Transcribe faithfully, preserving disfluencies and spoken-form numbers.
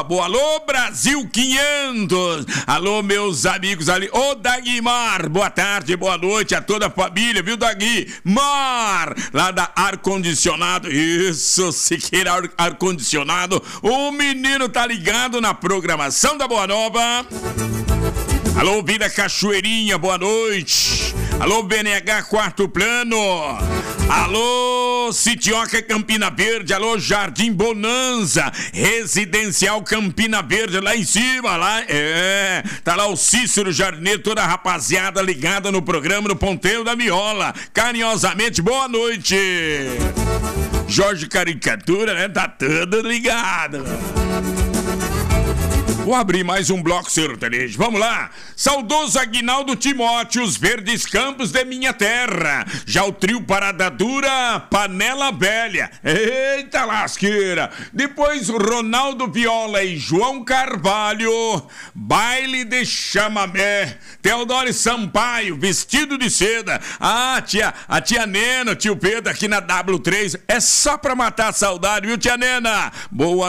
Alô, Brasil quinhentos. Alô, meus amigos ali. Ô, Dagmar, boa tarde, boa noite a toda a família, viu, Dagmar? Lá da ar-condicionado. Isso, Siqueira ar-condicionado. O menino tá ligado na programação da Boa Nova. Alô, Vida Cachoeirinha, boa noite. Alô, B N H Quarto Plano. Alô, Sitioca Campina Verde. Alô, Jardim Bonanza Residencial Campina Verde, lá em cima, lá, é, tá lá o Cícero Jardineiro, toda a rapaziada ligada no programa, no Ponteiro da Miola. Carinhosamente, boa noite. Jorge Caricatura, né, tá tudo ligado. Vou abrir mais um bloco sertanejo. Vamos lá. Saudoso Aguinaldo Timóteo, os Verdes Campos de minha terra. Já o trio Parada Dura, Panela Velha. Eita lasqueira. Depois Ronaldo Viola e João Carvalho, Baile de Chamamé. Teodoro Sampaio, Vestido de Seda. Ah, tia, a tia Nena, tio Pedro aqui na W três. É só pra matar a saudade, viu, tia Nena? Boa